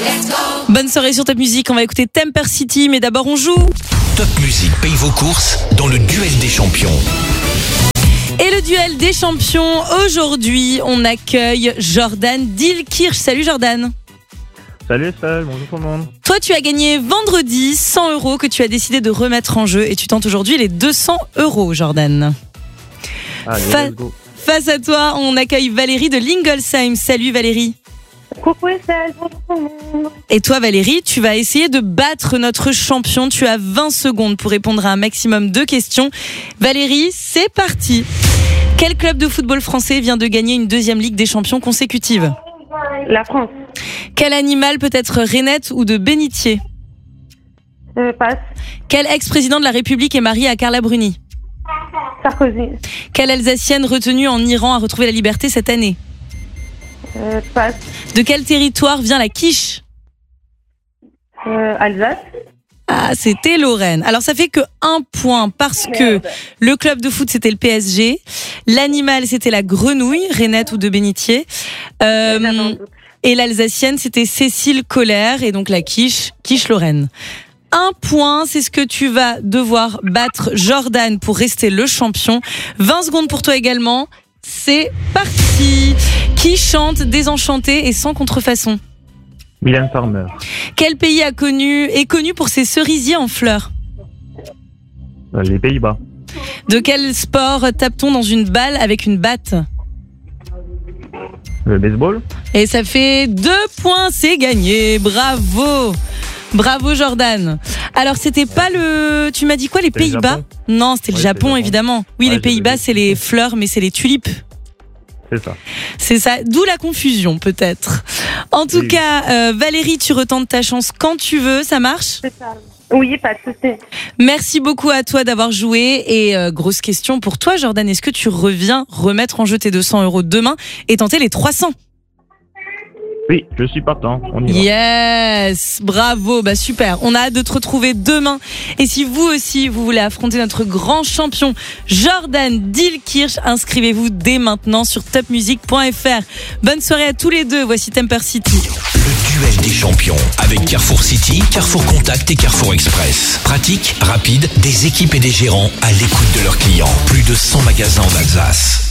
Bonne soirée sur Top Music, on va écouter Temper City, mais d'abord on joue. Top Music paye vos courses dans le duel des champions. Et le duel des champions, aujourd'hui, on accueille Jordan Dilkirch. Salut Jordan. Salut Estelle, bonjour tout le monde. Toi, tu as gagné vendredi 100 € que tu as décidé de remettre en jeu et tu tentes aujourd'hui les 200 €, Jordan. Allez, let's go. Face à toi, on accueille Valérie de Lingolsheim. Salut Valérie. Coucou Estelle, bonjour tout le monde. Et toi Valérie, tu vas essayer de battre notre champion. Tu as 20 secondes pour répondre à un maximum de questions. Valérie, c'est parti. Quel club de football français vient de gagner une deuxième Ligue des champions consécutive ? La France. Quel animal peut être rainette ou de bénitier ? Passe. Quel ex-président de la République est marié à Carla Bruni ? Sarkozy. Quelle Alsacienne retenue en Iran a retrouvé la liberté cette année ? Passe. De quel territoire vient la quiche ? Alsace. Ah, c'était Lorraine. Alors ça fait que 1 point parce que le club de foot c'était le PSG, l'animal c'était la grenouille, rainette ou de bénitier, et l'alsacienne c'était Cécile Colère et donc la quiche Lorraine. 1 point, c'est ce que tu vas devoir battre Jordan pour rester le champion. 20 secondes pour toi également. C'est parti. Qui chante Désenchanté et sans contrefaçon ? Mylène Farmer. Quel pays est connu pour ses cerisiers en fleurs ? Les Pays-Bas. De quel sport tape-t-on dans une balle avec une batte ? Le baseball. Et ça fait 2 points, c'est gagné. Bravo. Bravo Jordan. Alors c'était pas tu m'as dit quoi, les C'était le Pays-Bas ? Japon. Non, c'était le Japon évidemment. Oui, Ouais, les Pays-Bas c'est les fleurs mais c'est les tulipes. C'est ça. C'est ça, d'où la confusion peut-être. En tout Oui. cas, Valérie, tu retentes ta chance quand tu veux, ça marche ? C'est ça. Oui, pas de souci. Merci beaucoup à toi d'avoir joué et grosse question pour toi Jordan, est-ce que tu reviens remettre en jeu tes 200 € demain et tenter les 300 ? Oui, je suis partant. On y va. Yes, bravo, bah super. On a hâte de te retrouver demain. Et si vous aussi, vous voulez affronter notre grand champion Jordan Dilkirch, inscrivez-vous dès maintenant sur topmusic.fr. Bonne soirée à tous les deux. Voici Temper City. Le duel des champions avec Carrefour City, Carrefour Contact et Carrefour Express. Pratique, rapide, des équipes et des gérants à l'écoute de leurs clients. Plus de 100 magasins en Alsace.